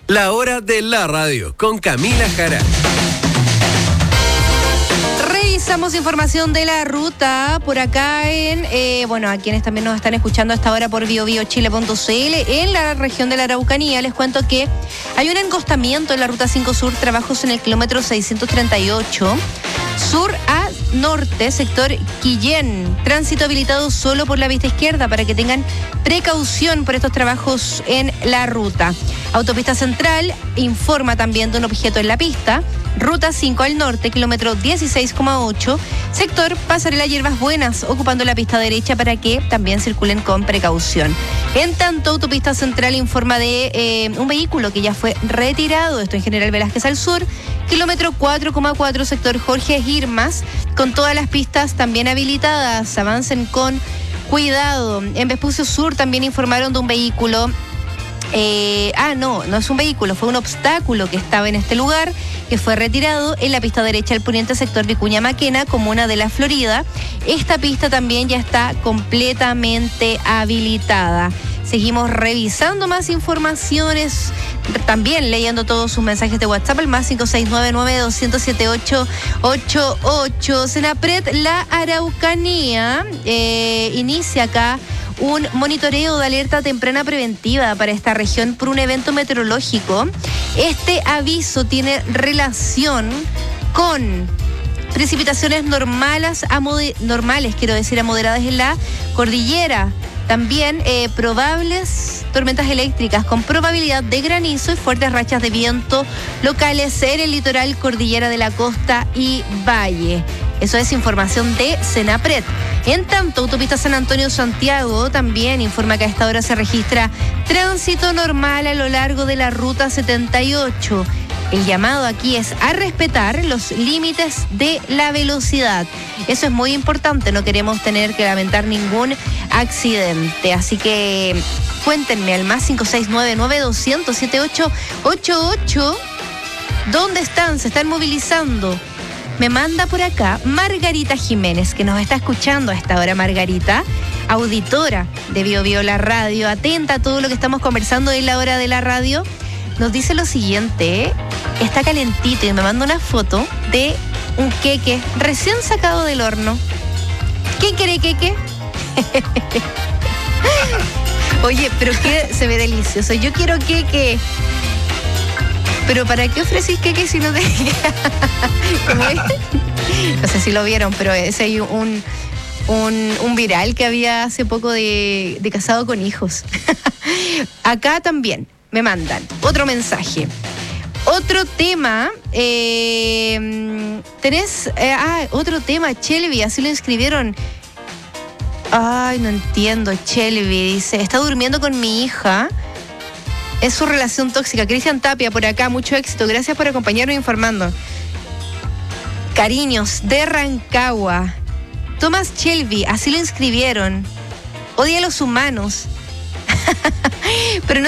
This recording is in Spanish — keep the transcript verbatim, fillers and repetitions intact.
La hora de la radio con Camila Jara. Revisamos información de la ruta por acá en, eh, bueno, a quienes también nos están escuchando hasta ahora por bio bio chile punto c l. En la región de la Araucanía les cuento que hay un encostamiento en la ruta cinco Sur, trabajos en el kilómetro seiscientos treinta y ocho, sur a norte, sector Quillén. Tránsito habilitado solo por la pista izquierda para que tengan precaución por estos trabajos en la ruta. Autopista Central informa también de un objeto en la pista. Ruta cinco al norte, kilómetro dieciséis coma ocho, sector Pasarela Hierbas Buenas, ocupando la pista derecha para que también circulen con precaución. En tanto, Autopista Central informa de eh, un vehículo que ya fue retirado, esto en General Velázquez al sur, kilómetro cuatro coma cuatro, sector Jorge Girmas, con todas las pistas también habilitadas. Avancen con cuidado. En Vespucio Sur también informaron de un vehículo. Eh, ah, no, no es un vehículo, fue un obstáculo que estaba en este lugar, que fue retirado en la pista derecha del poniente, sector Vicuña Maquena, comuna de La Florida. Esta pista también ya está completamente habilitada. Seguimos revisando más informaciones, también leyendo todos sus mensajes de WhatsApp, al más cinco seis nueve nueve dos cero siete ocho ocho ocho. Senapred La Araucanía eh, inicia acá un monitoreo de alerta temprana preventiva para esta región por un evento meteorológico. Este aviso tiene relación con precipitaciones normales, a mode- normales, quiero decir, a moderadas en la cordillera. También eh, probables tormentas eléctricas con probabilidad de granizo y fuertes rachas de viento locales en el litoral, cordillera de la costa y valle. Eso es información de Senapred. En tanto, Autopista San Antonio-Santiago también informa que a esta hora se registra tránsito normal a lo largo de la ruta setenta y ocho. El llamado aquí es a respetar los límites de la velocidad. Eso es muy importante, no queremos tener que lamentar ningún accidente. Así que cuéntenme al más cinco seis nueve nueve dos cero siete ocho ocho ocho. ¿Dónde están? ¿Se están movilizando? Me manda por acá Margarita Jiménez, que nos está escuchando a esta hora. Margarita, auditora de Bio Bio La Radio, atenta a todo lo que estamos conversando en la hora de la radio. Nos dice lo siguiente: está calentito, y me manda una foto de un queque recién sacado del horno. ¿Quién quiere queque? Oye, pero que se ve delicioso. Yo quiero queque. Pero ¿para qué ofrecís queque si no te... ¿Cómo es? No sé si lo vieron, pero ese hay un, un, un viral que había hace poco de, de casado con hijos. Acá también me mandan otro mensaje. Otro tema, eh, tenés, eh, ah, otro tema, Chelvi, así lo inscribieron. Ay, no entiendo, Chelvi, dice, está durmiendo con mi hija. Es su relación tóxica. Cristian Tapia, por acá, mucho éxito. Gracias por acompañarnos informando. Cariños, de Rancagua. Tomás Chelvi, así lo inscribieron. Odia a los humanos. Pero no